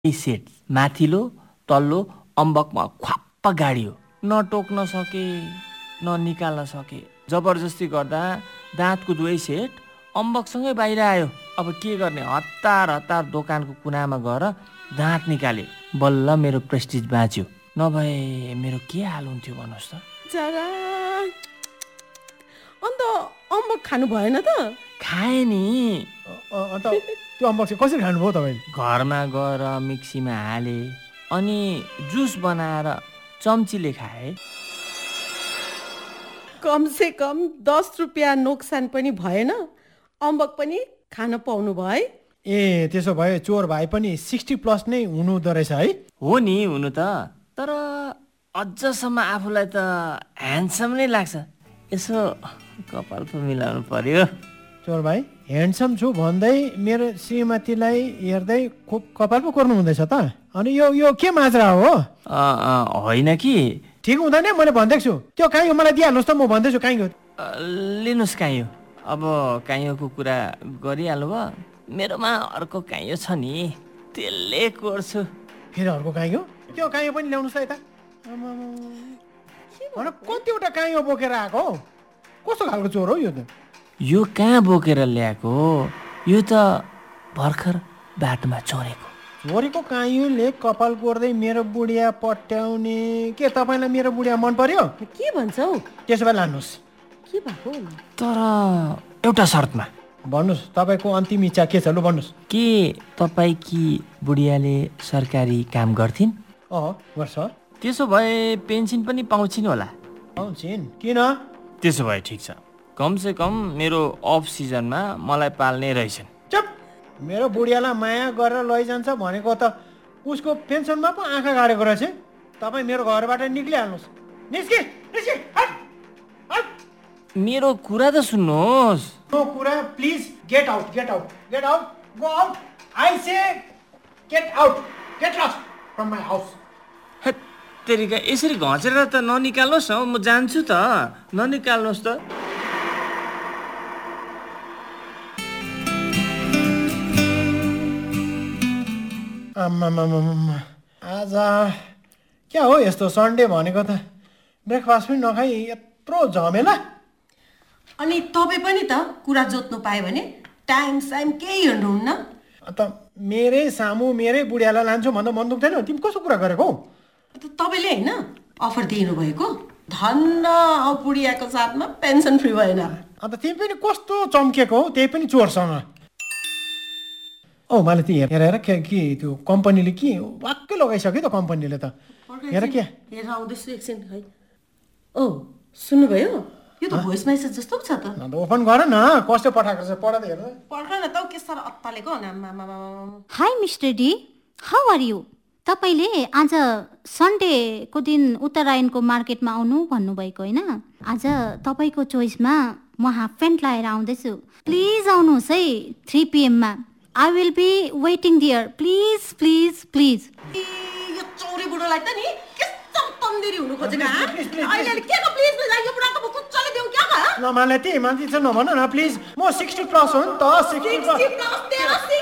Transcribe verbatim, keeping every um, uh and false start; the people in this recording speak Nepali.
सेट माथिल्लो तल्लो अम्बकमा ख्वाप्प गाडियो। न टोक्न सके न निकाल्न सके। जबरजस्ती गर्दा दाँतको दुवै सेट अम्बकसँगै बाहिर आयो। अब के गर्ने, हतार हतार दोकानको कुनामा गएर दाँत निकाले। बल्ल मेरो प्रेस्टिज बाँच्यो, नभए मेरो के हाल हुन्थ्यो भन्नुहोस् त। जरा अन्त अम्बक खानु भएन त? खाएँ नि। अन्त त्यो अम्बक चाहिँ कसरी खानुभयो तपाईँले? घरमा गएर मिक्सीमा हाले अनि जुस बनाएर चम्चीले खाए। कम से कम दस रुपियाँ नोक्सान पनि भएन, अम्बक पनि खान पाउनु भयो। ए त्यसो भए चोर भाइ पनि सिक्सटी प्लस नै हुनुहुँदो रहेछ है? हो नि, हुनु त, तर अझसम्म आफूलाई त ह्यान्डसम नै लाग्छ। यसो कपाल पो मिलाउनु पर्यो। चोर भाइ ह्यान्डसम छु भन्दै मेरो श्रीमतीलाई हेर्दै खुब कपाल पो कोर्नु हुँदैछ त? अनि यो यो के माजरा हो? होइन कि, ठिक हुँदैन, मैले भन्दैछु छु। त्यो काइयो मलाई दिइहाल्नुहोस् त, म भन्दैछु काइयो। लिनुहोस् काइयो। अब काइयोको कुरा गरिहाल्नु भयो, मेरोमा अर्को काइयो छ नि, त्यसले कोर्छु। फेरि अर्को काइयो? त्यो काइयो पनि ल्याउनुहोस् त यता। कतिवटा काइयो बोकेर आएको? कस्तो खालको चोर हो यो त? यो कहाँ बोकेर ल्याएको, यो त भर्खर बाटोमा चोरेको। चोरेको काइयोले कपाल कोर्दै मेरो बुढिया पट्याउने? के तपाईँलाई मेरो बुढिया मन पर्यो? के भन्छौ? त्यसो भए लानुहोस्। के भएको? तर एउटा शर्तमा। भन्नुहोस्, तपाईँको अन्तिम इच्छा के छ? लु भन्नुहोस्। के तपाईँकी बुढियाले सरकारी काम गर्थिन्? अँ गर्छ। त्यसो भए पेन्सन पनि पाउँछिन् होला? पाउँछिन्। किन? त्यसो भए ठिक छ, कमसे कम मेरो अफ सिजनमा मलाई पाल्ने रहेछन्। चुप! मेरो बुढियालाई माया गरेर लैजान्छ भनेको त उसको पेन्सनमा पो आँखा गाडेको रहेछ। तपाईँ मेरो घरबाट निक्लिहाल्नुहोस्। निस्के निस्के हट हट। मेरो कुरा त सुन्नुहोस्। नो कुरा, please get out get out get out go out I say get out get lost from my house. तेरिका यसरी घचेर त ननिकाल्नुहोस् न, म जान्छु त, ननिकाल्नुहोस् त। आम्मामामामा, आज क्या हो यस्तो सन्डे भनेको त? ब्रेकफास्ट पनि नखाइ यत्रो झमेला। अनि तपाईँ पनि त कुरा जोत्नु पायो भने टाइम साइम केही हेर्नुहुन्न। अन्त मेरै सामु मेरै बुढियालाई लान्छु भन्दा मन दुख्दैन? तिमी कस्तो कुरा गरेको? तपाईँले होइन अफर दिनु भएको, धन्न बुढियाको साथमा पेन्सन फ्री भएन। अन्त तिमी पनि कस्तो चम्केको हो, त्यही पनि चोरसँग। औ मैले त हेर हेर के के त्यो कम्पनीले के वाक्कै लगाइसक्यो त कम्पनीले त। हेर के हेर आउँदैछु एकछिन है। ओ सुन्नुभयो? यो त भोइस मेसेज जस्तो छ त। अन्त ओपन गर न, कस्तो पठाएको छ, पढ त हेर। पढ न त, के साह्रो अत्तालेको। High mister D, how are you? तपाईँले आज सन्डेको दिन उत्तरायणको मार्केटमा आउनु भन्नुभएको होइन? आज तपाईँको चोइसमा म हाफ प्यान्ट लगाएर आउँदैछु। प्लिज आउनुहोस् है three पिएममा। I will be waiting their. Please please please. यो चौरी बुढोलाई त नि कस्तो तन्देरी हुनु खोजेको? अहिले के को प्लिज प्लिज? यो बुढाको म कुच्चले देऊ क्या का? ल मलाई त्यही माथि चाहिँ नभन न प्लिज। म सिक्सटी प्लस हो नि त। सिक्सटी प्लस तेरो